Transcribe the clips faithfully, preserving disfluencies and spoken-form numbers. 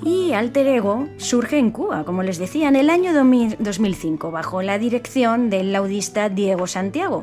Y Alter Ego surge en Cuba, como les decía, en el año dos mil cinco, bajo la dirección del laudista Diego Santiago.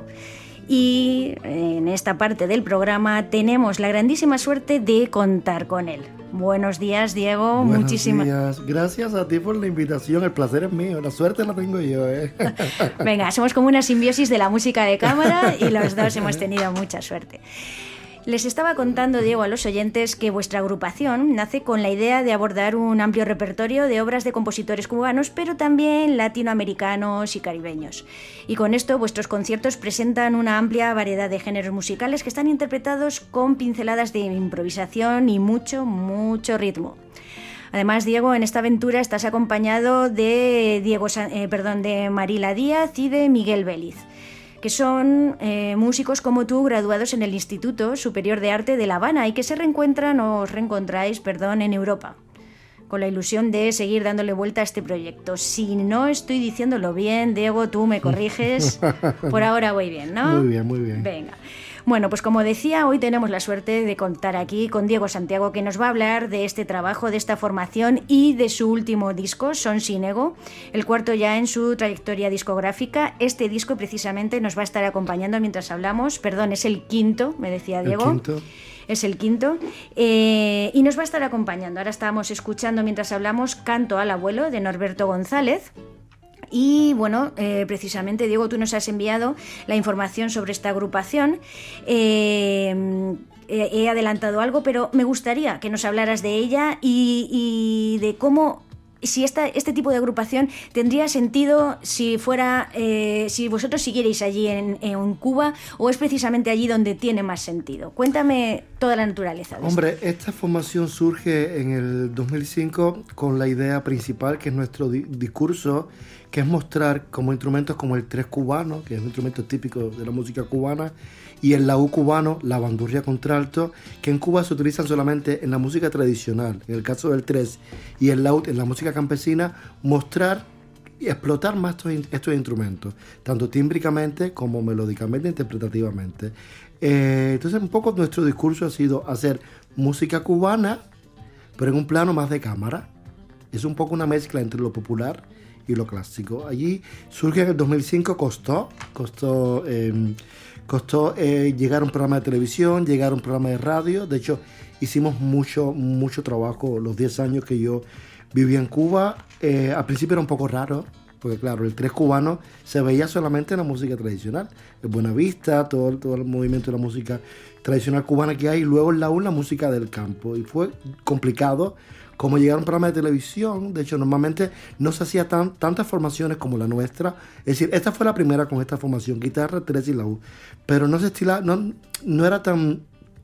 Y en esta parte del programa tenemos la grandísima suerte de contar con él. Buenos días, Diego. Buenos Muchísimas días. Gracias a ti por la invitación. El placer es mío. La suerte la tengo yo, ¿eh? Venga, somos como una simbiosis de la música de cámara y los dos hemos tenido mucha suerte. Les estaba contando, Diego, a los oyentes que vuestra agrupación nace con la idea de abordar un amplio repertorio de obras de compositores cubanos, pero también latinoamericanos y caribeños. Y con esto vuestros conciertos presentan una amplia variedad de géneros musicales que están interpretados con pinceladas de improvisación y mucho, mucho ritmo. Además, Diego, en esta aventura estás acompañado de, Diego, eh, perdón, de Marila Díaz y de Miguel Vélez, que son eh, músicos como tú, graduados en el Instituto Superior de Arte de La Habana y que se reencuentran o os reencontráis, perdón, en Europa, con la ilusión de seguir dándole vuelta a este proyecto. Si no estoy diciéndolo bien, Diego, tú me corriges. Por ahora voy bien, ¿no? Muy bien, muy bien. Venga. Bueno, pues como decía, hoy tenemos la suerte de contar aquí con Diego Santiago, que nos va a hablar de este trabajo, de esta formación y de su último disco, Son Sin Ego, el cuarto ya en su trayectoria discográfica. Este disco precisamente nos va a estar acompañando mientras hablamos. Perdón, es el quinto, me decía Diego. El quinto. Es el quinto. Eh, y nos va a estar acompañando. Ahora estábamos escuchando mientras hablamos Canto al Abuelo, de Norberto González. Y bueno, eh, precisamente, Diego, tú nos has enviado la información sobre esta agrupación. Eh, he adelantado algo, pero me gustaría que nos hablaras de ella y, y de cómo, si esta, este tipo de agrupación tendría sentido si fuera, eh, si vosotros siguierais allí en, en Cuba, o es precisamente allí donde tiene más sentido. Cuéntame toda la naturaleza de Hombre, esto. Esta formación surge en el dos mil cinco con la idea principal, que es nuestro di- discurso, que es mostrar como instrumentos como el tres cubano, que es un instrumento típico de la música cubana, y el laúd cubano, la bandurria contralto, que en Cuba se utilizan solamente en la música tradicional. En el caso del tres y el laúd en la música campesina, mostrar y explotar más estos, estos instrumentos, tanto tímbricamente como melódicamente e interpretativamente. Eh, entonces, un poco nuestro discurso ha sido hacer música cubana, pero en un plano más de cámara. Es un poco una mezcla entre lo popular y lo clásico. Allí surge en el dos mil cinco, costó, costó, eh, costó eh, llegar a un programa de televisión, llegar a un programa de radio. De hecho, hicimos mucho, mucho trabajo los diez años que yo viví en Cuba. Eh, al principio era un poco raro, porque claro, el tres cubano se veía solamente en la música tradicional. El Buenavista, todo, todo el movimiento de la música tradicional cubana que hay, y luego el laúd, la música del campo. Y fue complicado como llegar a un programa de televisión. De hecho, normalmente no se hacía tan, tantas formaciones como la nuestra. Es decir, esta fue la primera con esta formación, guitarra, tres y laúd. Pero no se estila, no, no era tan...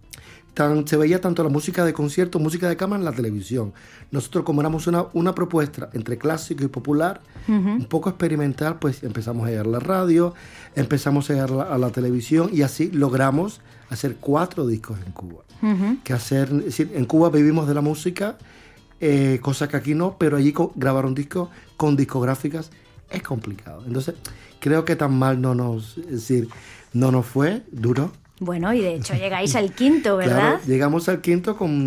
Tan, se veía tanto la música de concierto, música de cámara en la televisión. Nosotros, como éramos una, una propuesta entre clásico y popular, uh-huh, un poco experimental, pues empezamos a llegar a la radio, empezamos a llegar a la, a la televisión, y así logramos hacer cuatro discos en Cuba. Uh-huh. Que hacer, es decir, en Cuba vivimos de la música, eh, cosa que aquí no, pero allí co- grabar un disco con discográficas es complicado. Entonces, creo que tan mal no nos, es decir, no nos fue, duro. Bueno, y de hecho llegáis al quinto, ¿verdad? Claro, llegamos al quinto con